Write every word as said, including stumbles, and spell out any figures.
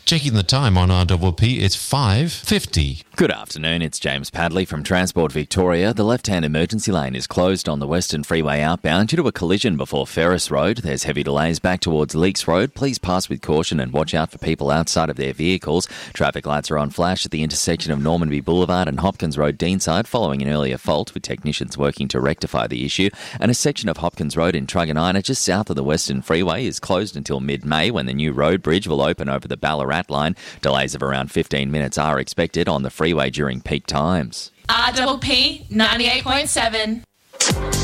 Checking the time on R P P, it's five fifty. Good afternoon, it's James Padley from Transport Victoria. The left-hand emergency lane is closed on the Western Freeway outbound due to a collision before Ferris Road. There's heavy delays back towards Leakes Road. Please pass with caution and watch out for people outside of their vehicles. Traffic lights are on flash at the intersection of Normanby Boulevard and Hopkins Road Deanside following an earlier fault, with technicians working to rectify the issue. And a section of Hopkins Road in Truganina, just south of the Western Freeway, is closed until mid-May when the new road bridge will open over the Ballarat line. Delays of around fifteen minutes are expected on the freeway during peak times. R P P ninety-eight point seven.